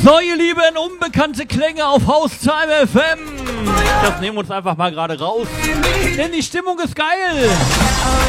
So, ihr Lieben, unbekannte Klänge auf Haustime FM. Das nehmen wir uns einfach mal gerade raus. Denn die Stimmung ist geil.